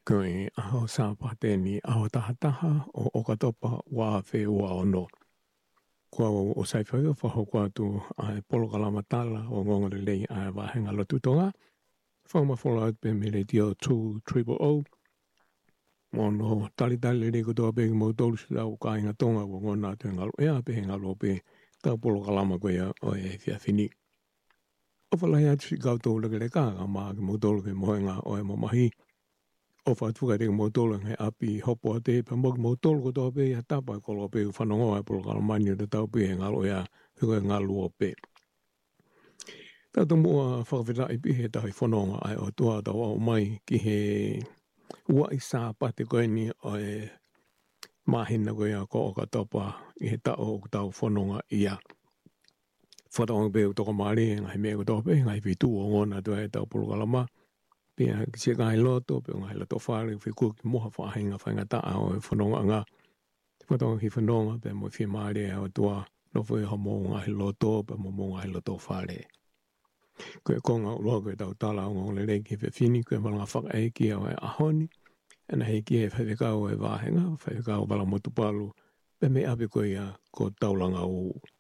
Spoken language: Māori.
Koe aho sāpa tēni aho tahataha o katopa wā whewua ono. Kua o saiwhai o whaho kua tu ai polo kalama tala o ngongore lei ai wahenga lotu tonga. Whaumawhola at pe me le dio 200. Ono tali le kutoa pe mo tolu si lau ka inga tonga o ngona te ngalo ea pe ngalo pe tau polo kalama koea o e whiawhini. O whalai atu si kautou leke le kāga maa ki mo tolu ke mohenga o e mamahi. O whatuka te mo tolu ngai api hopo a te pa mo tolu kutoa pe a tapa kolo pe whanongoa e polo kalamani o te tau pe ngalo ea whiko e ngalo o pe. Tata mua whakawhita i pihe tahi whanonga ai o tua tau au mai ki he ua i sāpa te koe ni o e mahina koe a ko o katopa i he tau o tau whanonga ia. Whatonga pe o toko maari ngai mea kutoa pe ngai whitu o ngona tua e tau polo kalama. Pia ki se ngai loto, pia ngai loto whare, whikua ki moha whahenga whainga taa o e whanonga ngā. Te whatonga ki whanonga, pia mo whia maare au tua, no whi homo ngai loto, pia mo ngai loto whare. Koe konga uloa koe tau tala o ngong le ki whiwhini, koe malanga whakaeki au e ahoni, ena hei ki he whawekau e wāhenga, whawekau wala motupalu, pia me api koe ia ko taulanga o